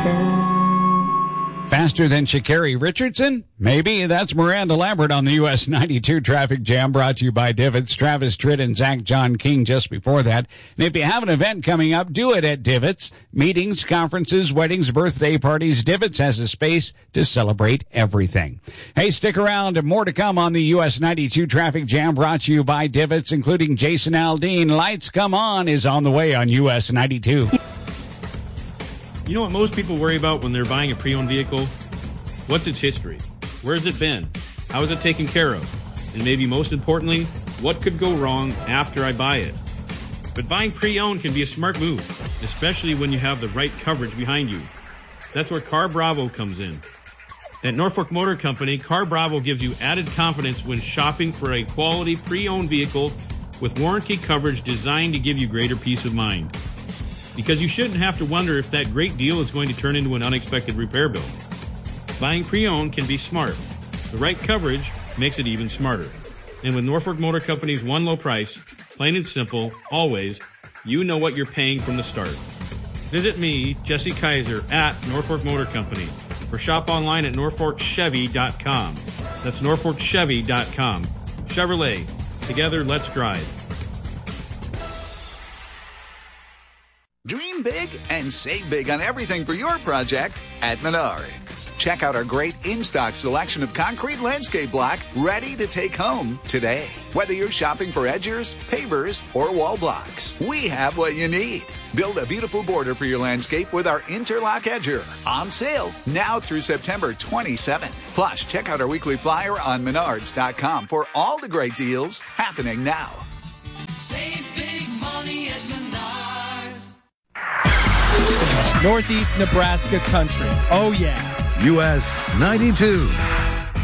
Faster than Sha'Carri Richardson? Maybe. That's Miranda Lambert on the US 92 Traffic Jam, brought to you by Divots. Travis Tritt and Zach John King just before that. And if you have an event coming up, do it at Divots. Meetings, conferences, weddings, birthday parties. Divots has a space to celebrate everything. Hey, stick around. More to come on the US 92 Traffic Jam, brought to you by Divots, including Jason Aldean. Lights Come On is on the way on US 92. You know what most people worry about when they're buying a pre-owned vehicle? What's its history? Where has it been? How is it taken care of? And maybe most importantly, what could go wrong after I buy it? But buying pre-owned can be a smart move, especially when you have the right coverage behind you. That's where Car Bravo comes in. At Norfolk Motor Company, Car Bravo gives you added confidence when shopping for a quality pre-owned vehicle with warranty coverage designed to give you greater peace of mind. Because you shouldn't have to wonder if that great deal is going to turn into an unexpected repair bill. Buying pre-owned can be smart. The right coverage makes it even smarter. And with Norfolk Motor Company's one low price, plain and simple, always, you know what you're paying from the start. Visit me, Jesse Kaiser, at Norfolk Motor Company, or shop online at NorfolkChevy.com. That's NorfolkChevy.com. Chevrolet. Together, let's drive. Dream big and save big on everything for your project at Menards. Check out our great in-stock selection of concrete landscape block ready to take home today. Whether you're shopping for edgers, pavers, or wall blocks, we have what you need. Build a beautiful border for your landscape with our Interlock Edger. On sale now through September 27th. Plus, check out our weekly flyer on Menards.com for all the great deals happening now. Save big money at Menards. Northeast Nebraska country. Oh, yeah. US 92.